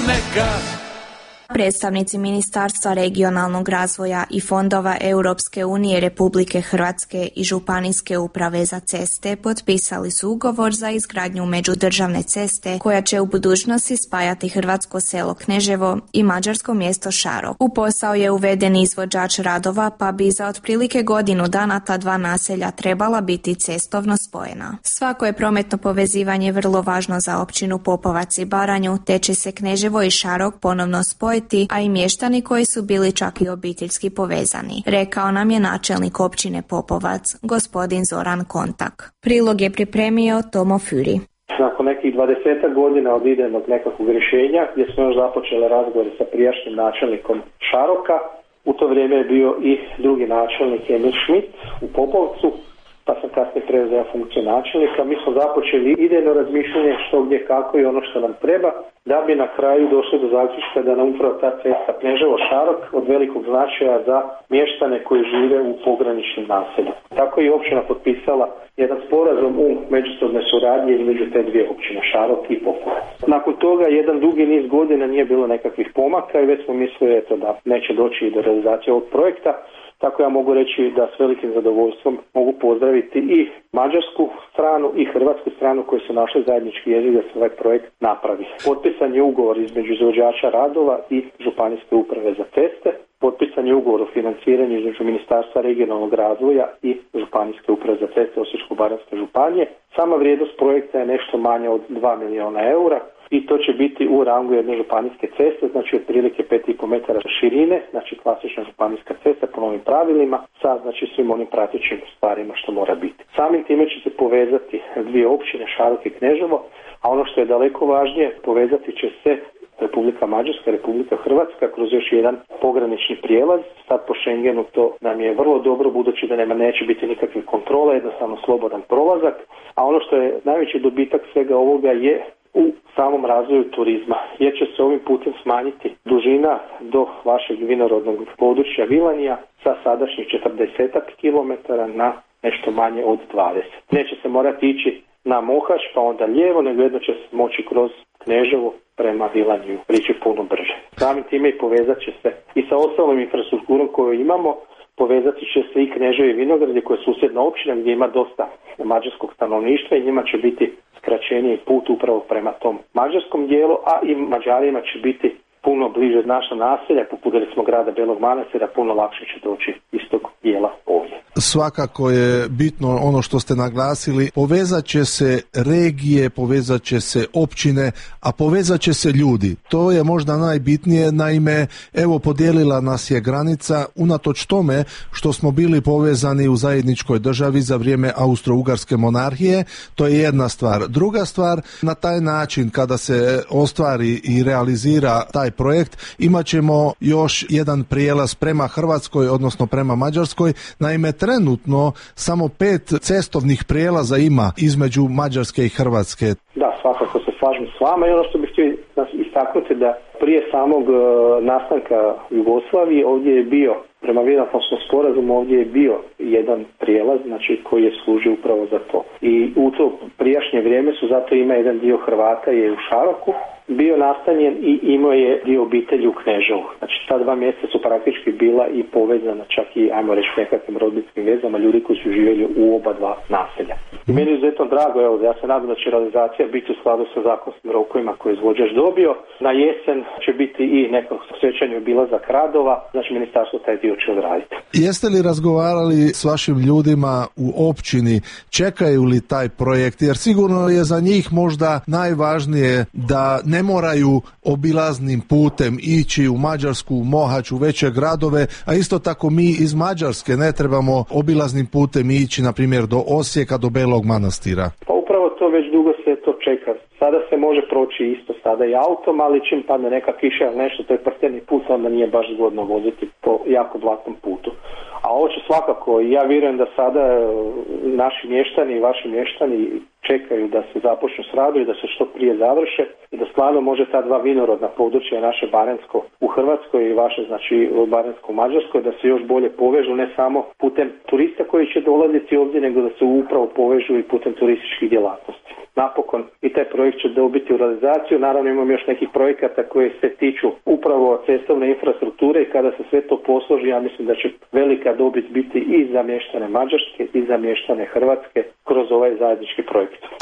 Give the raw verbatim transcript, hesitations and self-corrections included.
Neka. Predstavnici Ministarstva regionalnog razvoja i fondova Europske unije Republike Hrvatske i Županijske uprave za ceste potpisali su ugovor za izgradnju međudržavne ceste koja će u budućnosti spajati hrvatsko selo Kneževo i mađarsko mjesto Šarok. U posao je uveden izvođač radova pa bi za otprilike godinu dana ta dva naselja trebala biti cestovno spojena. Svako je prometno povezivanje vrlo važno za općinu Popovac i Baranju, te će se Kneževo i Šarok ponovno spojiti, a i mještani koji su bili čak i obiteljski povezani, rekao nam je načelnik općine Popovac, gospodin Zoran Kontak. Prilog je pripremio Tomo Füri. Nakon nekih dvadesetak godina od idejnog nekakvog rješenja, gdje smo još započeli razgovore sa prijašnjim načelnikom Šaroka, u to vrijeme je bio i drugi načelnik Emil Schmidt u Popovcu, pa sam kasnije preuzeo funkciju načelnika. Mi smo započeli idejno razmišljanje što gdje kako i ono što nam treba, da bi na kraju došli do zaključka da nam upravo ta cesta Kneževo-Šarok od velikog značaja za mještane koji žive u pograničnim naseljima. Tako je i općina potpisala jedan sporazum u međusobnoj suradnji između te dvije općine, Šarok i Popovac. Nakon toga jedan dugi niz godina nije bilo nekakvih pomaka i već smo mislili eto, da neće doći i do realizacije ovog projekta. Tako ja mogu reći da s velikim zadovoljstvom mogu pozdraviti i mađarsku stranu i hrvatsku stranu koji su našli zajednički jezik da se ovaj projekt napravi. Potpisan je ugovor između izvođača radova i Županijske uprave za ceste. Potpisan je ugovor o financiranju između Ministarstva regionalnog razvoja i Županijske uprave za ceste Osječko-baranjske županije. Sama vrijednost projekta je nešto manja od dva milijuna eura. I to će biti u rangu jedne županijske ceste, znači otprilike pet i pol metara širine, znači klasična županijska cesta po novim pravilima, sa znači svim onim pratećim stvarima što mora biti. Samim time će se povezati dvije općine, Šarok i Kneževo, a ono što je daleko važnije, povezati će se Republika Mađarska, Republika Hrvatska kroz još jedan pogranični prijelaz. Sad po Schengenu to nam je vrlo dobro, budući da nema neće biti nikakvih kontrola, jednostavno slobodan prolazak, a ono što je najveći dobitak svega ovoga je u samom razvoju turizma, jer će se ovim putem smanjiti dužina do vašeg vinorodnog područja Vilanija sa sadašnjih četrdeset kilometara na nešto manje od dvadeset. Neće se morati ići na Mohač pa onda lijevo, nego jedno će se moći kroz Kneževo prema Vilaniju prići puno brže. Samim time i povezat će se i sa ostalom infrastrukturom koju imamo, povezati će se i Kneževo i Vinogradi koje je susjedna općina gdje ima dosta mađarskog stanovništva i njima će biti skraćeniji put upravo prema tom mađarskom dijelu, a i Mađarima će biti puno bliže naša naselja, poput recimo grada Belog Manastira, puno lakše će doći iz tog dijela ovdje. Svakako je bitno ono što ste naglasili, povezat će se regije, povezat će se općine, a povezat će se ljudi. To je možda najbitnije, naime, evo podijelila nas je granica, unatoč tome što smo bili povezani u zajedničkoj državi za vrijeme Austro-Ugarske monarhije, to je jedna stvar. Druga stvar, na taj način kada se ostvari i realizira taj projekt, imat ćemo još jedan prijelaz prema Hrvatskoj, odnosno prema Mađarskoj. Naime, trenutno samo pet cestovnih prijelaza ima između Mađarske i Hrvatske. Da, svakako se slažem s vama i ono što bih htio istaknuti da prije samog uh, nastanka Jugoslavije ovdje je bio, prema Vidnopolskom sporazumu ovdje je bio jedan prijelaz, znači koji je služio upravo za to. I u to prijašnje vrijeme su zato ima jedan dio Hrvata je u Šaroku bio nastanjen i imao je dio obitelji u Kneževu. Znači ta dva mjesta su praktički bila i povezana čak i, ajmo reći, nekakvim rodbinskim vezama ljudi koji su živjeli u oba dva naselja. I meni je izuzetno drago, evo, ja se nadam da će realizacija biti u skladu sa zakonskim rokovima koje je izvođač dobio. Na jesen će biti i neko srećanje obilazak radova, znači ministarstvo taj dio će odraditi. Jeste li razgovarali s vašim ljudima u općini, čekaju li taj projekt, jer sigurno je za njih možda najvažnije da ne moraju obilaznim putem ići u Mađarsku, u Mohač, u veće gradove, a isto tako mi iz Mađarske ne trebamo obilaznim putem ići, na primjer, do Osijeka, do Belog Manastira. Pa upravo to već dugo se to čeka. Sada se može proći isto sada i autom, ali čim padne neka kiša ili nešto, to je prsteni put, onda nije baš zgodno voziti po jako blatnom putu. A ovo će svakako, ja vjerujem da sada naši mještani i vaši mještani čekaju da se započnu s radom i da se što prije završe i da stvarno može ta dva vinorodna područja, naše Baranjsko u Hrvatskoj i vaše, znači Baranjsko u Mađarskoj, da se još bolje povežu, ne samo putem turista koji će dolaziti ovdje, nego da se upravo povežu i putem turističkih djelatnosti. napokon i taj projekt će dobiti u realizaciju. Naravno imamo još nekih projekata koji se tiču upravo cestovne infrastrukture i kada se sve to posloži, ja mislim da će velika dobit biti i za mještane Mađarske i za mještane Hrvatske kroz ovaj zajednički projekt.